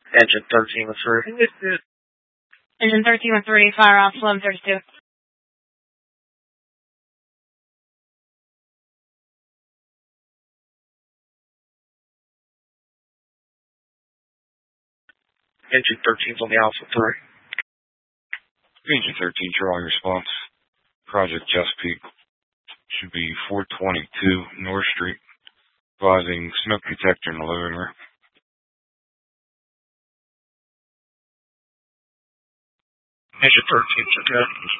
Engine 13 with 3. Engine 13 with 3, fire off, 1132. Engine 13's on the Alpha 3. Engine 13, Charlie response. Project Chesapeake. Should be 422 North Street. Advising smoke detector in the living room. Engine 13's okay.